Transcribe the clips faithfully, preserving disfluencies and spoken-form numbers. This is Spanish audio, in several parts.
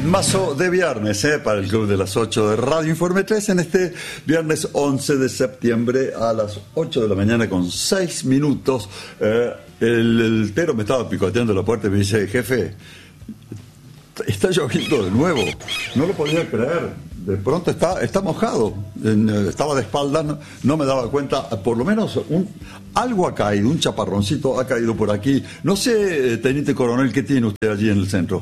Mazo de viernes, ¿eh? Para el Club de las ocho de Radio Informe tres en este viernes once de septiembre a las ocho de la mañana con seis minutos. Eh, el, el Tero me estaba picoteando la puerta y me dice, jefe, está lloviendo de nuevo. No lo podía creer. De pronto está, está mojado. En, estaba de espaldas, no, no me daba cuenta. Por lo menos un, algo ha caído, un chaparroncito ha caído por aquí. No sé, teniente coronel, ¿qué tiene usted allí en el centro?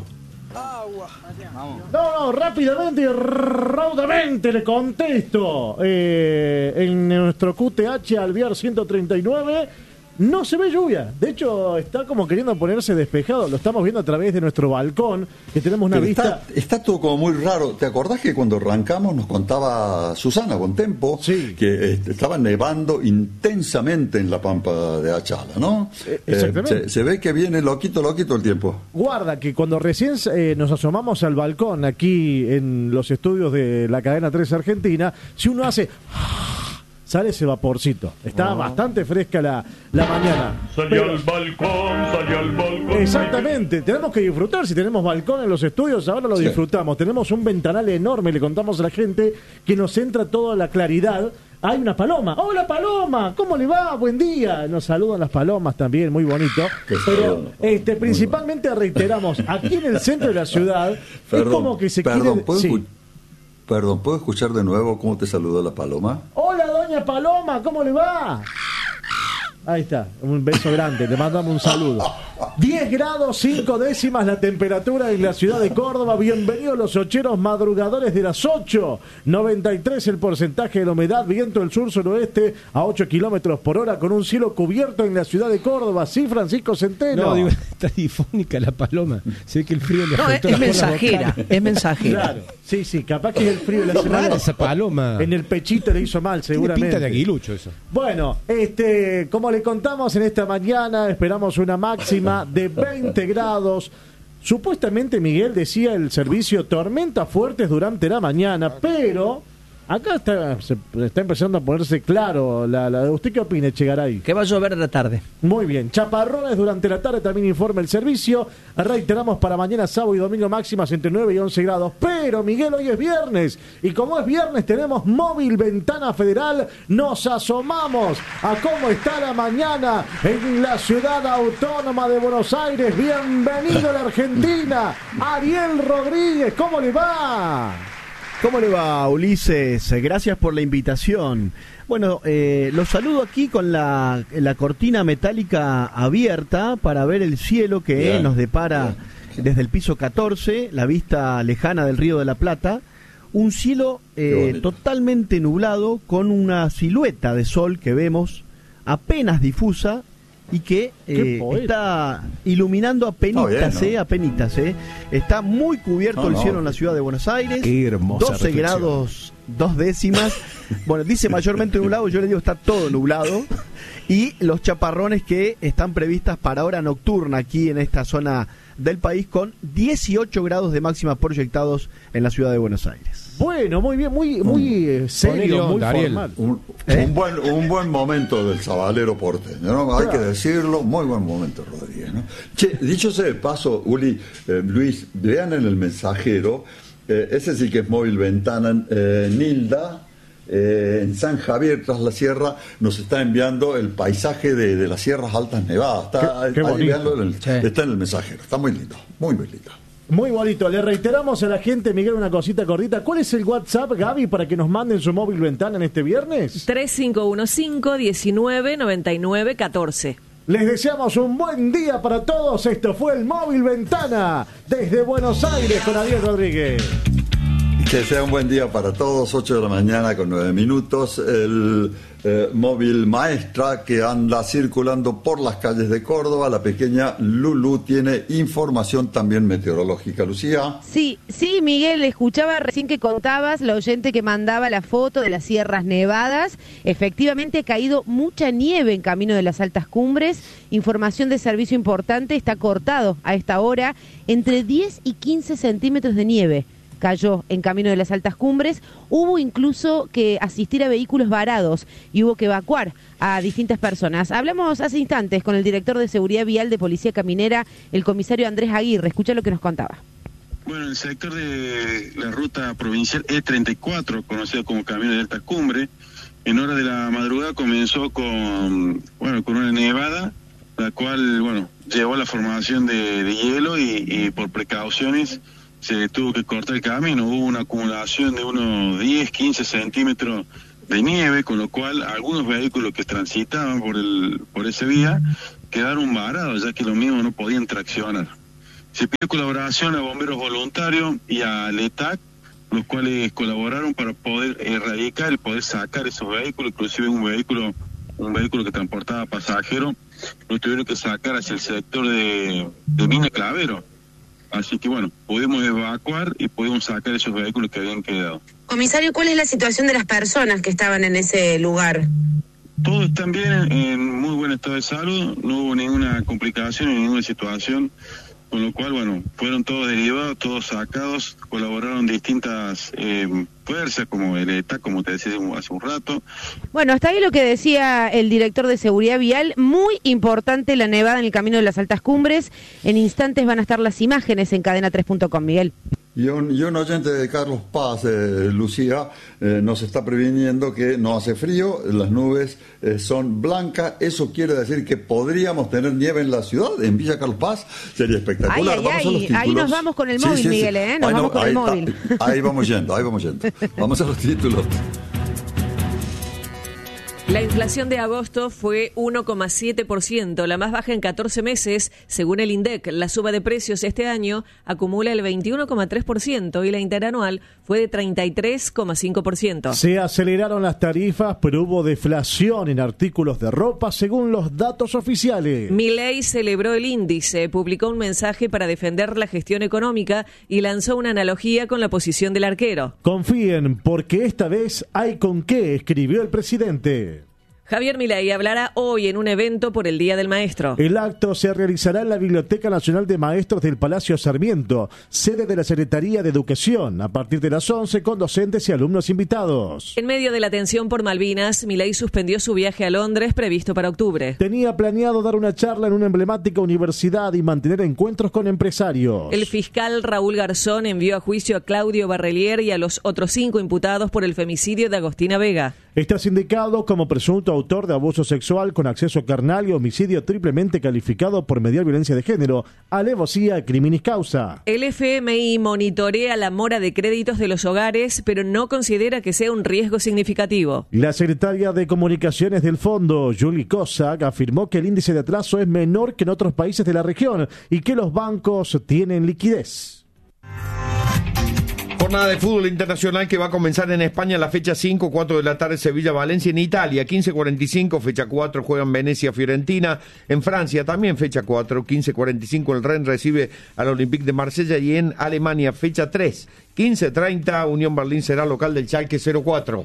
No, no, rápidamente y raudamente le contesto. Eh, en nuestro Q T H Alvear ciento treinta y nueve no se ve lluvia. De hecho, está como queriendo ponerse despejado. Lo estamos viendo a través de nuestro balcón, que tenemos una Pero vista... Está, está todo como muy raro. ¿Te acordás que cuando arrancamos nos contaba Susana con Tempo sí. que eh, estaba nevando intensamente en la Pampa de Achala, ¿no? Eh, exactamente. Eh, se, se ve que viene loquito, loquito el tiempo. Guarda que cuando recién eh, nos asomamos al balcón aquí en los estudios de la cadena tres Argentina, si uno hace... sale ese vaporcito. Está oh. bastante fresca la, la mañana. Salí Pero... al balcón, salí al balcón. Exactamente, tenemos que disfrutar. Si tenemos balcón en los estudios, ahora lo sí. disfrutamos. Tenemos un ventanal enorme, le contamos a la gente que nos entra toda la claridad. Hay una paloma. ¡Hola, paloma! ¿Cómo le va? Buen día. Nos saludan las palomas también, muy bonito. Pero este, principalmente reiteramos, aquí en el centro de la ciudad, perdón, es como que se perdón, quiere... Sí. Perdón, ¿puedo escuchar de nuevo cómo te saludó la paloma? Hola, doña Paloma, ¿cómo le va? Ahí está, un beso grande, le mandamos un saludo. diez grados cinco décimas la temperatura en la ciudad de Córdoba. Bienvenidos los ocheros madrugadores de las ocho. noventa y tres el porcentaje de la humedad, viento del sur-suroeste a ocho kilómetros por hora con un cielo cubierto en la ciudad de Córdoba. Sí, Francisco Centeno. No, digo, está difónica la paloma. Sé que el frío le No, es, es mensajera, es mensajera. Claro, sí, sí, capaz que el frío le hace mal. Esa paloma. En el pechito le hizo mal, seguramente. Tiene pinta de aguilucho eso. Bueno, este, como le contamos en esta mañana, esperamos una máxima de veinte grados. Supuestamente, Miguel decía el servicio, tormentas fuertes durante la mañana, pero acá está, se, está empezando a ponerse claro. La, la, ¿Usted qué opina, Echegaray? Que va a llover de la tarde. Muy bien, chaparrones durante la tarde, también informa el servicio. Reiteramos para mañana, sábado y domingo máximas entre nueve y once grados. Pero, Miguel, hoy es viernes, y como es viernes tenemos móvil Ventana Federal. Nos asomamos a cómo está la mañana en la ciudad autónoma de Buenos Aires. Bienvenido a la Argentina, Ariel Rodríguez, ¿cómo le va? ¿Cómo le va, Ulises? Gracias por la invitación. Bueno, eh, los saludo aquí con la, la cortina metálica abierta para ver el cielo que bien, nos depara bien. Desde el piso catorce, la vista lejana del Río de la Plata. Un cielo eh, totalmente nublado con una silueta de sol que vemos apenas difusa y que eh, está iluminando apenitas, eh, apenitas, eh. Está muy cubierto no, el cielo no. en la ciudad de Buenos Aires. Qué hermosa doce grados, dos décimas. Bueno, dice mayormente nublado, yo le digo está todo nublado. Y los chaparrones que están previstas para hora nocturna aquí en esta zona del país con dieciocho grados de máxima proyectados en la ciudad de Buenos Aires. Bueno, muy bien, muy muy eh, serio, muy Ariel. formal. Un, ¿Eh? un buen un buen momento del sabalero porteño, ¿no? Hay claro. que decirlo, muy buen momento, Rodríguez, ¿no? Che, dicho sea de paso, Uli, eh, Luis, vean en el mensajero, eh, ese sí que es móvil Ventana, eh, Nilda, eh, en San Javier, tras la sierra, nos está enviando el paisaje de, de las sierras altas nevadas. Está, qué, qué está, en el, sí. está en el mensajero, está muy lindo, muy, muy lindo. Muy bonito, le reiteramos a la gente, Miguel, una cosita cortita. ¿Cuál es el WhatsApp, Gaby, para que nos manden su móvil Ventana en este viernes? tres cinco uno cinco, diecinueve, noventa y nueve, catorce. Les deseamos un buen día para todos. Esto fue el móvil Ventana desde Buenos Aires con Ariel Rodríguez. Que sea un buen día para todos, ocho de la mañana con nueve minutos. El eh, móvil Maestra que anda circulando por las calles de Córdoba. La pequeña Lulú tiene información también meteorológica. Lucía. Sí, sí, Miguel, escuchaba recién que contabas, la oyente que mandaba la foto de las sierras nevadas. Efectivamente ha caído mucha nieve en camino de las altas cumbres. Información de servicio importante, está cortado a esta hora entre diez y quince centímetros de nieve. Cayó en camino de las altas cumbres. Hubo incluso que asistir a vehículos varados y hubo que evacuar a distintas personas. Hablamos hace instantes con el director de Seguridad Vial de Policía Caminera, el comisario Andrés Aguirre. Escucha lo que nos contaba. Bueno, en el sector de la ruta provincial E treinta y cuatro, conocido como Camino de Alta Cumbre, en hora de la madrugada comenzó con, bueno, con una nevada, la cual, bueno, llevó a la formación de, de hielo y, y por precauciones se tuvo que cortar el camino. Hubo una acumulación de unos diez, quince centímetros de nieve, con lo cual algunos vehículos que transitaban por el por esa vía quedaron varados, ya que los mismos no podían traccionar. Se pidió colaboración a bomberos voluntarios y a L E T A C, los cuales colaboraron para poder erradicar y poder sacar esos vehículos, inclusive un vehículo un vehículo que transportaba pasajeros, lo tuvieron que sacar hacia el sector de, de Mina Clavero. Así que bueno, pudimos evacuar y pudimos sacar esos vehículos que habían quedado. Comisario, ¿cuál es la situación de las personas que estaban en ese lugar? Todos están bien, en muy buen estado de salud, no hubo ninguna complicación ni ninguna situación, con lo cual, bueno, fueron todos derivados, todos sacados, colaboraron distintas eh, fuerzas, como el E T A, como te decía hace un rato. Bueno, hasta ahí lo que decía el director de Seguridad Vial. Muy importante la nevada en el Camino de las Altas Cumbres. En instantes van a estar las imágenes en cadena tres punto com, Miguel. Y un, y un oyente de Carlos Paz, eh, Lucía, eh, nos está previniendo que no hace frío, las nubes eh, son blancas. Eso quiere decir que podríamos tener nieve en la ciudad, en Villa Carlos Paz. Sería espectacular. Ay, ay, vamos ay, a los títulos. ahí nos vamos con el móvil, sí, sí, Miguel, ¿eh? Nos ahí vamos no, con ahí, el móvil. Ahí, ahí vamos yendo, ahí vamos yendo. Vamos a los títulos. La inflación de agosto fue uno coma siete por ciento, la más baja en catorce meses. Según el INDEC, la suba de precios este año acumula el veintiuno coma tres por ciento y la interanual fue de treinta y tres coma cinco por ciento. Se aceleraron las tarifas, pero hubo deflación en artículos de ropa según los datos oficiales. Milei celebró el índice, publicó un mensaje para defender la gestión económica y lanzó una analogía con la posición del arquero. Confíen, porque esta vez hay con qué, escribió el presidente. Javier Milei hablará hoy en un evento por el Día del Maestro. El acto se realizará en la Biblioteca Nacional de Maestros del Palacio Sarmiento, sede de la Secretaría de Educación, a partir de las once, con docentes y alumnos invitados. En medio de la tensión por Malvinas, Milei suspendió su viaje a Londres previsto para octubre. Tenía planeado dar una charla en una emblemática universidad y mantener encuentros con empresarios. El fiscal Raúl Garzón envió a juicio a Claudio Barrelier y a los otros cinco imputados por el femicidio de Agostina Vega. Está sindicado como presunto autor de abuso sexual con acceso carnal y homicidio triplemente calificado por mediar violencia de género, alevosía, criminis causa. El F M I monitorea la mora de créditos de los hogares, pero no considera que sea un riesgo significativo. La secretaria de Comunicaciones del Fondo, Julie Kozak, afirmó que el índice de atraso es menor que en otros países de la región y que los bancos tienen liquidez. Jornada de fútbol internacional que va a comenzar en España la fecha cinco, cuatro de la tarde, Sevilla-Valencia. En Italia, quince cuarenta y cinco, fecha cuatro, juegan Venecia-Fiorentina. En Francia también fecha cuatro, quince cuarenta y cinco, el Rennes recibe al Olympique de Marsella. Y en Alemania, fecha tres, quince treinta, Unión Berlín será local del Schalke cero cuatro.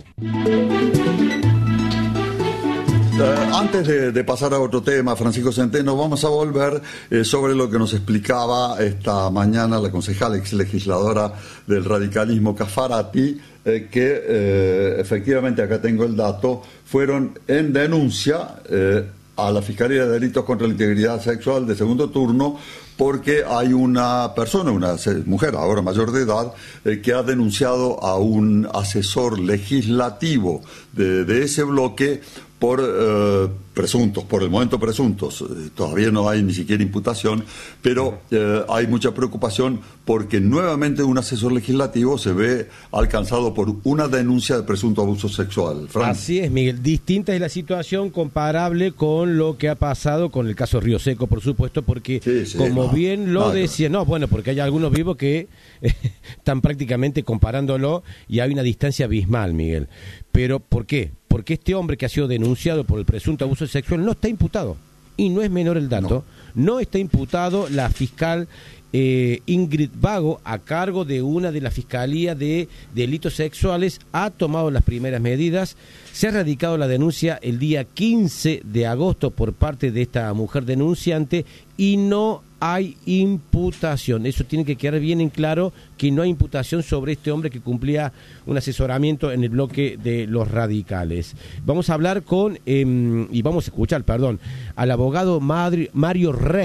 Uh, antes de, de pasar a otro tema, Francisco Centeno, vamos a volver eh, sobre lo que nos explicaba esta mañana la concejal ex legisladora del radicalismo Caffarati, eh, que eh, efectivamente, acá tengo el dato, fueron en denuncia eh, a la Fiscalía de Delitos contra la Integridad Sexual de segundo turno, porque hay una persona, una mujer ahora mayor de edad, eh, que ha denunciado a un asesor legislativo de, de ese bloque por eh, presuntos, por el momento presuntos, eh, todavía no hay ni siquiera imputación, pero eh, hay mucha preocupación porque nuevamente un asesor legislativo se ve alcanzado por una denuncia de presunto abuso sexual. Fran. Así es, Miguel, distinta es la situación, comparable con lo que ha pasado con el caso Río Seco, por supuesto, porque sí, sí, como no, bien lo no, decía, no, bueno, porque hay algunos vivos que eh, están prácticamente comparándolo y hay una distancia abismal, Miguel. Pero, ¿por qué? Porque este hombre que ha sido denunciado por el presunto abuso sexual no está imputado. Y no es menor el dato. No, no está imputado la fiscal eh, Ingrid Vago, a cargo de una de las fiscalías de delitos sexuales. Ha tomado las primeras medidas. Se ha radicado la denuncia el día quince de agosto por parte de esta mujer denunciante y no hay imputación. Eso tiene que quedar bien en claro, que no hay imputación sobre este hombre que cumplía un asesoramiento en el bloque de los radicales. Vamos a hablar con, eh, y vamos a escuchar, perdón, al abogado Madri, Mario Rey,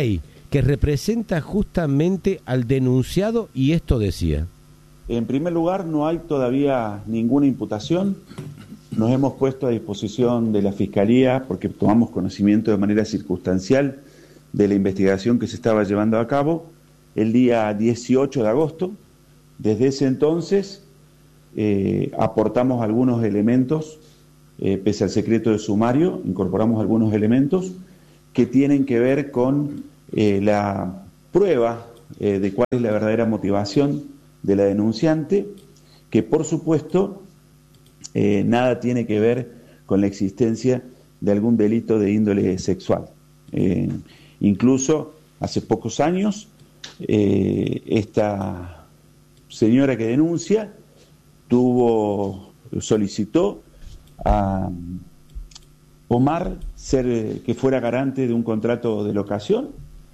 que representa justamente al denunciado, y esto decía. En primer lugar, no hay todavía ninguna imputación. Nos hemos puesto a disposición de la Fiscalía porque tomamos conocimiento de manera circunstancial de la investigación que se estaba llevando a cabo el día dieciocho de agosto. Desde ese entonces eh, aportamos algunos elementos, eh, pese al secreto de sumario, incorporamos algunos elementos que tienen que ver con eh, la prueba eh, de cuál es la verdadera motivación de la denunciante, que por supuesto eh, nada tiene que ver con la existencia de algún delito de índole sexual. Eh, incluso hace pocos años eh, esta señora que denuncia tuvo, solicitó a Omar ser que fuera garante de un contrato de locación.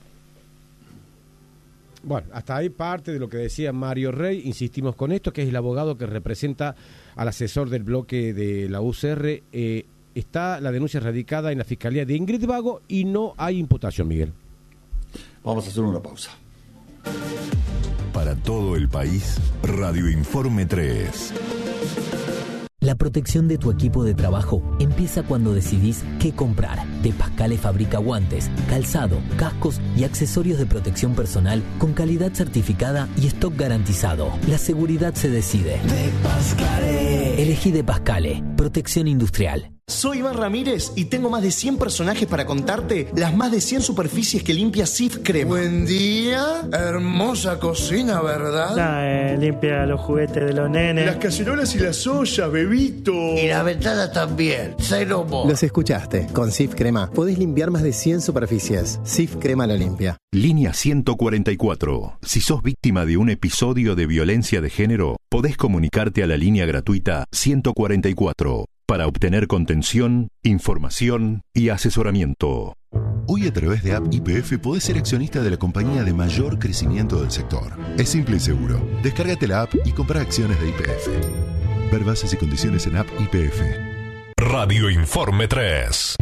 Bueno, hasta ahí parte de lo que decía Mario Rey. Insistimos con esto, que es el abogado que representa al asesor del bloque de la U C R. Eh, está la denuncia radicada en la Fiscalía de Ingrid Vago y no hay imputación, Miguel. Vamos a hacer una pausa. Para todo el país, Radio Informe tres. La protección de tu equipo de trabajo empieza cuando decidís qué comprar. De Pascale fabrica guantes, calzado, cascos y accesorios de protección personal con calidad certificada y stock garantizado. La seguridad se decide. De Pascale. Elegí De Pascale. Protección industrial. Soy Iván Ramírez y tengo más de cien personajes para contarte las más de cien superficies que limpia Sif Crema. Buen día, hermosa cocina, ¿verdad? Nah, eh, limpia los juguetes de los nenes. Las cacerolas y las ollas, bebito. Y la ventana también, cero mo. Los escuchaste, con Sif Crema podés limpiar más de cien superficies. Sif Crema lo limpia. Línea ciento cuarenta y cuatro. Si sos víctima de un episodio de violencia de género, podés comunicarte a la línea gratuita ciento cuarenta y cuatro. Para obtener contención, información y asesoramiento. Hoy a través de App Y P F podés ser accionista de la compañía de mayor crecimiento del sector. Es simple y seguro. Descárgate la app y compra acciones de Y P F. Ver bases y condiciones en App Y P F. Radio Informe tres.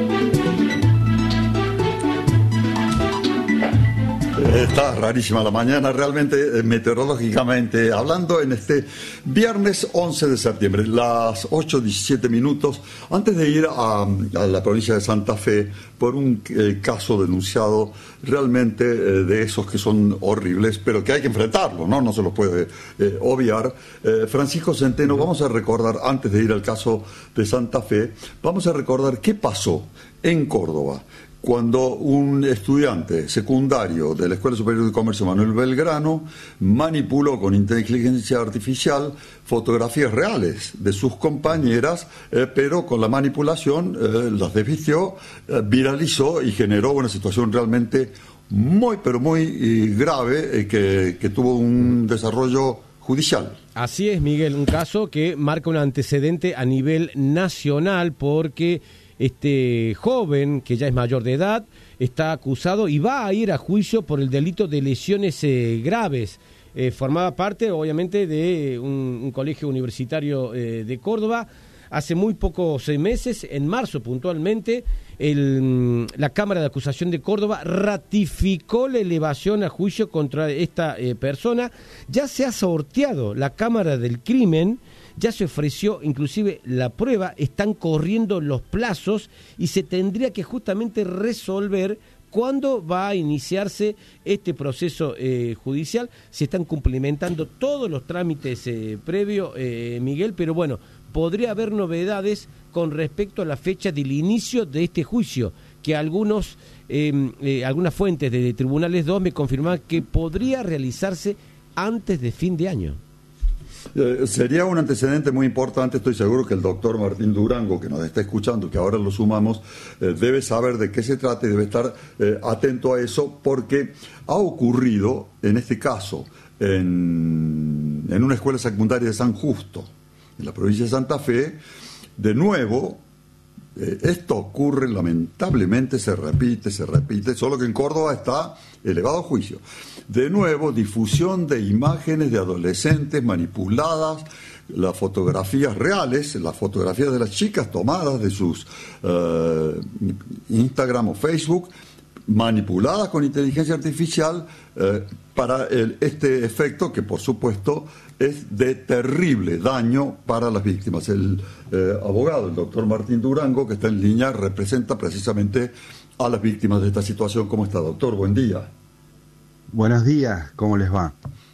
Está rarísima la mañana, realmente, meteorológicamente hablando, en este viernes once de septiembre, las ocho diecisiete minutos, antes de ir a, a la provincia de Santa Fe por un eh, caso denunciado realmente eh, de esos que son horribles, pero que hay que enfrentarlo, ¿no? No se los puede eh, obviar. Eh, Francisco Centeno, vamos a recordar, antes de ir al caso de Santa Fe, vamos a recordar qué pasó en Córdoba cuando un estudiante secundario de la Escuela Superior de Comercio Manuel Belgrano manipuló con inteligencia artificial fotografías reales de sus compañeras, eh, pero con la manipulación eh, las desvistió, eh, viralizó y generó una situación realmente muy, pero muy eh, grave, eh, que, que tuvo un desarrollo judicial. Así es, Miguel, un caso que marca un antecedente a nivel nacional porque este joven, que ya es mayor de edad, está acusado y va a ir a juicio por el delito de lesiones eh, graves. Eh, formaba parte, obviamente, de un, un colegio universitario eh, de Córdoba. Hace muy pocos seis meses, en marzo puntualmente, el, la Cámara de Acusación de Córdoba ratificó la elevación a juicio contra esta eh, persona. Ya se ha sorteado la Cámara del Crimen, ya se ofreció inclusive la prueba, están corriendo los plazos y se tendría que justamente resolver cuándo va a iniciarse este proceso eh, judicial. Se están cumplimentando todos los trámites eh, previos, eh, Miguel, pero bueno, podría haber novedades con respecto a la fecha del inicio de este juicio, que algunos eh, eh, algunas fuentes de, de Tribunales dos me confirman que podría realizarse antes de fin de año. Eh, sería un antecedente muy importante. Estoy seguro que el doctor Martín Durango, que nos está escuchando, que ahora lo sumamos, eh, debe saber de qué se trata y debe estar eh, atento a eso, porque ha ocurrido en este caso en, en una escuela secundaria de San Justo, en la provincia de Santa Fe. De nuevo, eh, esto ocurre, lamentablemente se repite, se repite, solo que en Córdoba está elevado a juicio. De nuevo, difusión de imágenes de adolescentes manipuladas, las fotografías reales, las fotografías de las chicas tomadas de sus uh, Instagram o Facebook, manipuladas con inteligencia artificial eh, para el, este efecto que, por supuesto, es de terrible daño para las víctimas. El eh, abogado, el doctor Martín Durango, que está en línea, representa precisamente a las víctimas de esta situación. ¿Cómo está, doctor? Buen día. Buenos días, ¿cómo les va?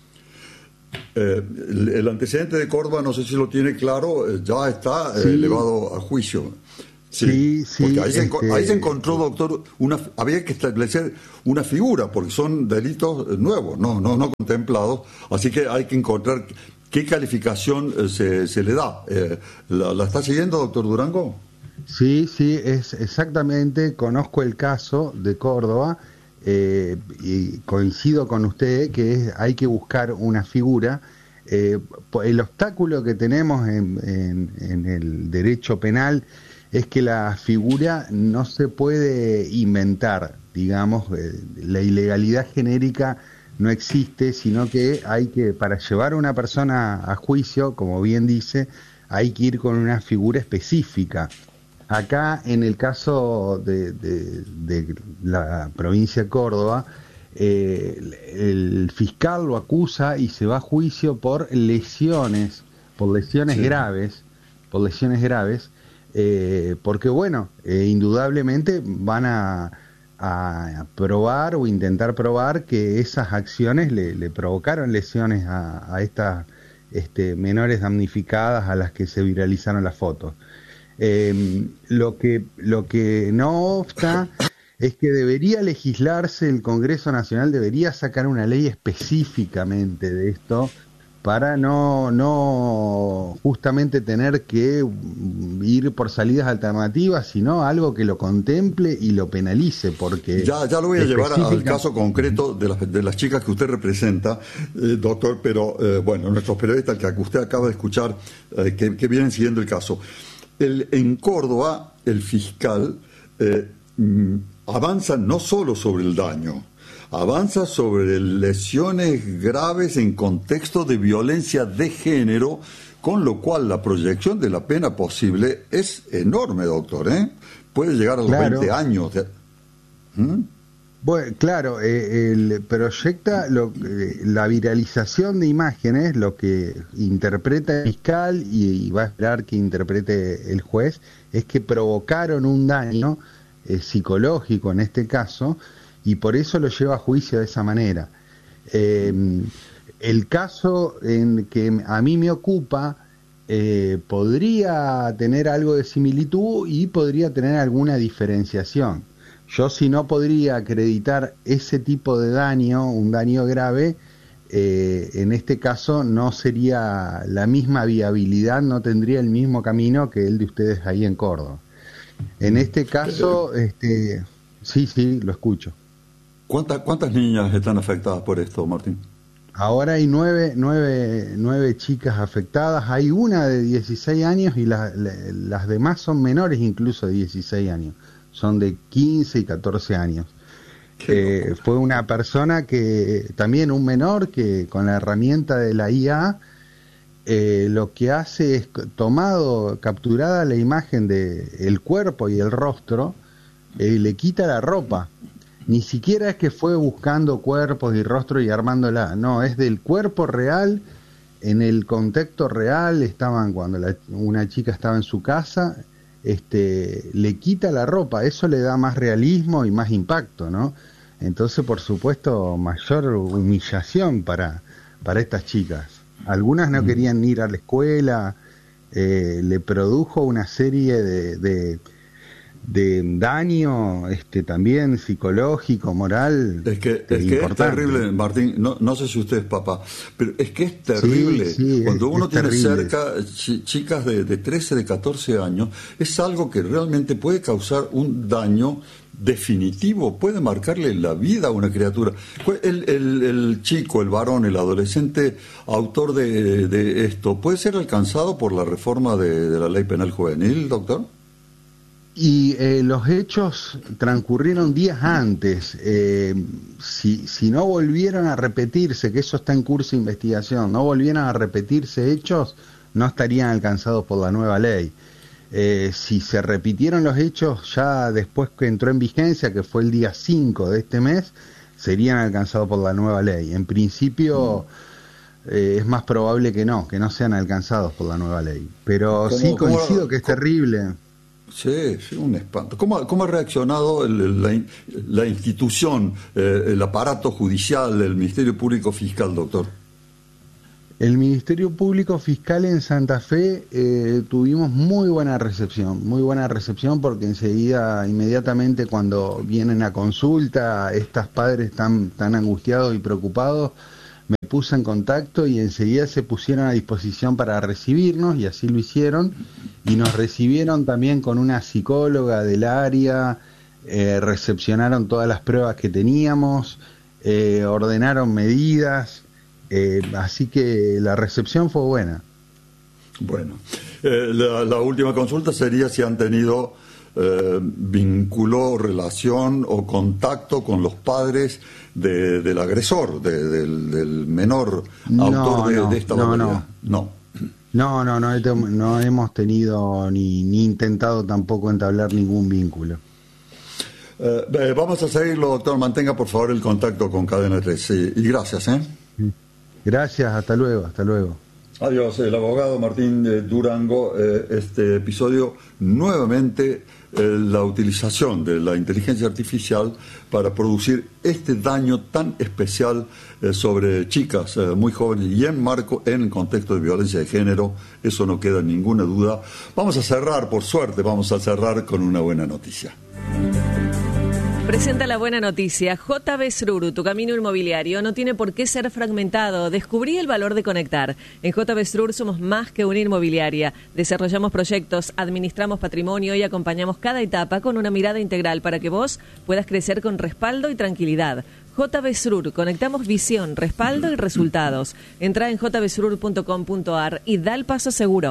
Eh, el, el antecedente de Córdoba, no sé si lo tiene claro, eh, ya está eh, sí. elevado a juicio. Sí, sí, sí porque ahí, este... se, ahí se encontró, doctor, una, había que establecer una figura, porque son delitos nuevos, no, no, no contemplados, así que hay que encontrar qué calificación eh, se, se le da. Eh, ¿la, ¿La está siguiendo, doctor Durango? Sí, sí, es exactamente, conozco el caso de Córdoba, eh, y coincido con usted que es, hay que buscar una figura. Eh, el obstáculo que tenemos en, en, en el derecho penal es que la figura no se puede inventar, digamos, eh, la ilegalidad genérica no existe, sino que hay que, para llevar a una persona a juicio, como bien dice, hay que ir con una figura específica. Acá, en el caso de, de, de la provincia de Córdoba, eh, el fiscal lo acusa y se va a juicio por lesiones, por lesiones sí. graves, por lesiones graves, eh, porque bueno, eh, indudablemente van a, a probar o intentar probar que esas acciones le, le provocaron lesiones a, a estas este, menores damnificadas a las que se viralizaron las fotos. Eh, lo que lo que no obsta es que debería legislarse, el Congreso Nacional debería sacar una ley específicamente de esto para no no justamente tener que ir por salidas alternativas, sino algo que lo contemple y lo penalice, porque ya ya lo voy a llevar al caso concreto de las de las chicas que usted representa, eh, doctor, pero eh, bueno, nuestros periodistas que usted acaba de escuchar eh, que, que vienen siguiendo el caso. El, en Córdoba, el fiscal eh, avanza no solo sobre el daño, avanza sobre lesiones graves en contexto de violencia de género, con lo cual la proyección de la pena posible es enorme, doctor, ¿eh? Puede llegar a los claro. veinte años. ¿Mm? Bueno, claro, eh, el proyecta lo, eh, la viralización de imágenes, lo que interpreta el fiscal y, y va a esperar que interprete el juez, es que provocaron un daño eh, psicológico en este caso, y por eso lo lleva a juicio de esa manera. Eh, el caso en que a mí me ocupa eh, podría tener algo de similitud y podría tener alguna diferenciación. Yo, si no podría acreditar ese tipo de daño, un daño grave, eh, en este caso no sería la misma viabilidad, no tendría el mismo camino que el de ustedes ahí en Córdoba. En este caso, este, sí, sí, lo escucho. ¿Cuántas, cuántas niñas están afectadas por esto, Martín? Ahora hay nueve, nueve, nueve chicas afectadas, hay una de dieciséis años y la, la, las demás son menores incluso de dieciséis años. Son de quince y catorce años. Eh, fue una persona que, también un menor, que con la herramienta de la I A, eh, lo que hace es, tomado, capturada la imagen de el cuerpo y el rostro, eh, le quita la ropa. Ni siquiera es que fue buscando cuerpos y rostros y armándola, no, es del cuerpo real, en el contexto real, estaban cuando la, una chica estaba en su casa, Este, le quita la ropa, eso le da más realismo y más impacto, ¿no? Entonces, por supuesto, mayor humillación para, para estas chicas. Algunas no querían ir a la escuela, eh, le produjo una serie de, de, de daño este, también psicológico, moral. Es que, es, que es terrible, Martín, no, no sé si usted es papá, pero es que es terrible. Sí, sí, cuando es, uno es tiene terrible. cerca ch chicas de, de trece, de catorce años, es algo que realmente puede causar un daño definitivo, puede marcarle la vida a una criatura. El, el, el chico, el varón, el adolescente autor de, de esto, ¿puede ser alcanzado por la reforma de, de la ley penal juvenil, doctor? Y eh, los hechos transcurrieron días antes. Eh, si, si no volvieron a repetirse, que eso está en curso de investigación, no volvieran a repetirse hechos, no estarían alcanzados por la nueva ley. Eh, si se repitieron los hechos ya después que entró en vigencia, que fue el día cinco de este mes, serían alcanzados por la nueva ley. En principio mm. eh, es más probable que no, que no sean alcanzados por la nueva ley. Pero sí coincido cómo, que es cómo, terrible. Sí, sí, un espanto. ¿Cómo, cómo ha reaccionado el, la, la institución, eh, el aparato judicial, el Ministerio Público Fiscal, doctor? El Ministerio Público Fiscal en Santa Fe eh, tuvimos muy buena recepción, muy buena recepción porque enseguida, inmediatamente cuando vienen a consulta, estos padres tan, tan angustiados y preocupados, me puse en contacto y enseguida se pusieron a disposición para recibirnos y así lo hicieron y nos recibieron también con una psicóloga del área, eh, recepcionaron todas las pruebas que teníamos, eh, ordenaron medidas. Eh, así que la recepción fue buena. Bueno, eh, la, la última consulta sería si han tenido eh, vínculo, relación o contacto con los padres de, del agresor, de, del, del menor no, autor de, no, de esta no, barbaridad. No, no, no, no, no, no hemos tenido ni, ni intentado tampoco entablar ningún vínculo. Eh, eh, vamos a seguirlo, doctor. Mantenga por favor el contacto con Cadena tres. Sí, y gracias, ¿eh? Gracias, hasta luego, hasta luego. Adiós, el abogado Martín eh, Durango. Eh, este episodio, nuevamente, eh, la utilización de la inteligencia artificial para producir este daño tan especial eh, sobre chicas eh, muy jóvenes y en marco, en el contexto de violencia de género, eso no queda ninguna duda. Vamos a cerrar, por suerte, vamos a cerrar con una buena noticia. Presenta la buena noticia. J B Srur, tu camino inmobiliario no tiene por qué ser fragmentado. Descubrí el valor de conectar. En J B Srur somos más que una inmobiliaria. Desarrollamos proyectos, administramos patrimonio y acompañamos cada etapa con una mirada integral para que vos puedas crecer con respaldo y tranquilidad. J B Srur, conectamos visión, respaldo y resultados. Entra en j b srur punto com punto a r y da el paso seguro.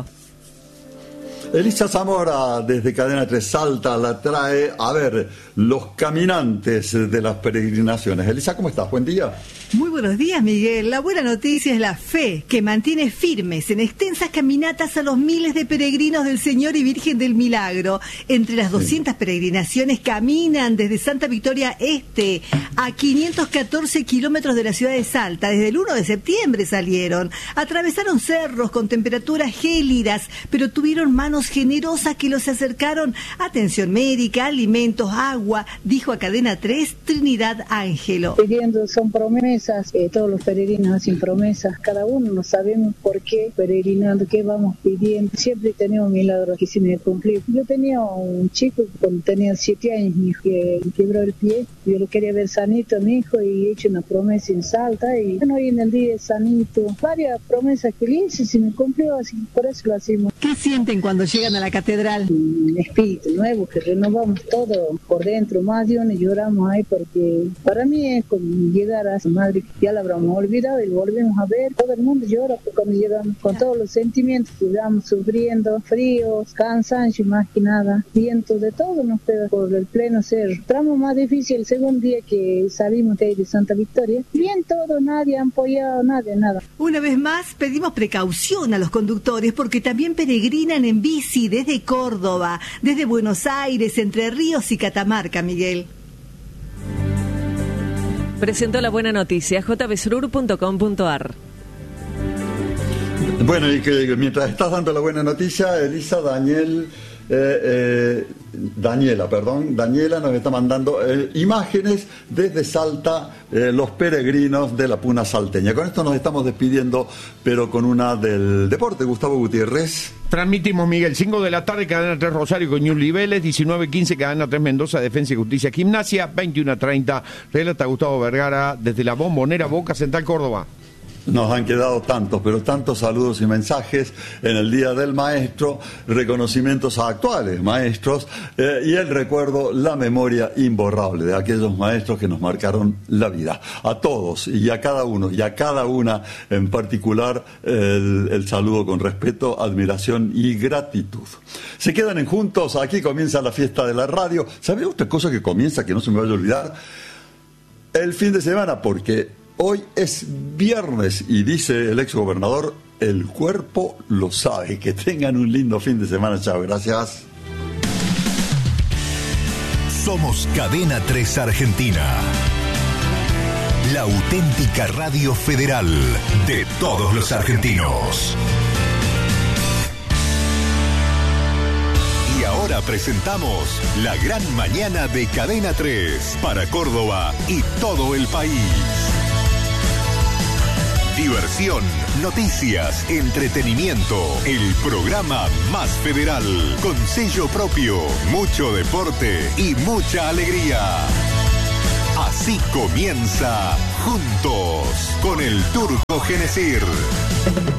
Elisa Zamora, desde Cadena tres Salta, la trae, a ver, los caminantes de las peregrinaciones. Elisa, ¿cómo estás? Buen día. Muy buenos días, Miguel. La buena noticia es la fe, que mantiene firmes en extensas caminatas a los miles de peregrinos del Señor y Virgen del Milagro. Entre las doscientas sí. peregrinaciones caminan desde Santa Victoria Este a quinientos catorce kilómetros de la ciudad de Salta. Desde el primero de septiembre salieron. Atravesaron cerros con temperaturas gélidas, pero tuvieron manos generosas que los acercaron atención médica, alimentos, agua, dijo a Cadena tres Trinidad Ángelo. Pidiendo son promesas. Eh, todos los peregrinos hacen promesas, cada uno no sabemos por qué peregrinando, qué vamos pidiendo, siempre tenemos milagros que se me cumplir. Yo tenía un chico cuando tenía siete años, mi hijo, que quebró el pie, yo lo quería ver sanito a mi hijo y he hecho una promesa en Salta y bueno, hoy en el día es sanito, varias promesas que le hice y se me cumplió, así por eso lo hacemos. ¿Qué sienten cuando llegan a la catedral? Un espíritu nuevo, que renovamos todo por dentro, más de uno y lloramos ahí porque para mí es como llegar a su madre, ya la habremos olvidado y volvemos a ver, todo el mundo llora cuando llegamos con todos los sentimientos que vamos sufriendo, fríos, cansancio más que nada, viento de todo nos pega por el pleno ser. El tramo más difícil el segundo día que salimos de, de Santa Victoria, bien todo, nadie ha apoyado, nadie, nada. Una vez más pedimos precaución a los conductores porque también peregrinan en bici desde Córdoba, desde Buenos Aires, Entre Ríos y Catamarca, Miguel. Presentó la buena noticia, j b srur punto com punto a r. Bueno, y que mientras estás dando la buena noticia, Elisa, Daniel, eh, eh, Daniela, perdón, Daniela nos está mandando eh, imágenes desde Salta, eh, los peregrinos de la Puna salteña. Con esto nos estamos despidiendo, pero con una del deporte. Gustavo Gutiérrez. Transmitimos, Miguel, cinco de la tarde, Cadena tres Rosario con Ñul Vélez, diecinueve quince, Cadena tres Mendoza, Defensa y Justicia Gimnasia, veintiuno treinta, relata Gustavo Vergara desde la Bombonera, Boca Central, Córdoba. Nos han quedado tantos, pero tantos saludos y mensajes en el Día del Maestro, reconocimientos a actuales maestros eh, y el recuerdo, la memoria imborrable de aquellos maestros que nos marcaron la vida. A todos y a cada uno y a cada una en particular el, el saludo con respeto, admiración y gratitud. Se quedan en Juntos, aquí comienza la fiesta de la radio. ¿Sabe otra cosa que comienza que no se me vaya a olvidar? El fin de semana, porque hoy es viernes y dice el exgobernador, el cuerpo lo sabe. Que tengan un lindo fin de semana. Chao, gracias. Somos Cadena tres Argentina. La auténtica radio federal de todos los argentinos. Y ahora presentamos La Gran Mañana de Cadena tres para Córdoba y todo el país. Diversión, noticias, entretenimiento, el programa más federal, con sello propio, mucho deporte y mucha alegría. Así comienza Juntos con el Turco Genesir.